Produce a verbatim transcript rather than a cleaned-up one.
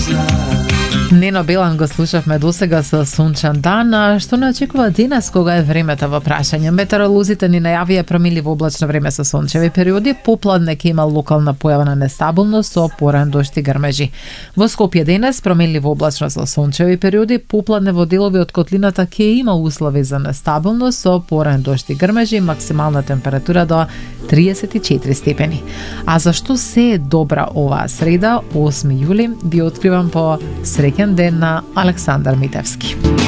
Нено Белан го слушавме досега со сончен дан. А што не очекува денес кога е времето во прашање? Метеоролозите ни најавија промилливо облачно време со сончеви периоди, попладне ќе има локална појава на нестабилност со поран дожд и грмежи. Во Скопје денес промилливо облачно со сончеви периоди, попладне во делови од котлината ќе има услови за нестабилност со поран дожд и грмежи, максимална температура до триесет и четири степени. А зашто се е добра оваа среда, осми јули, ви откривам по среќен ден на Александар Митевски.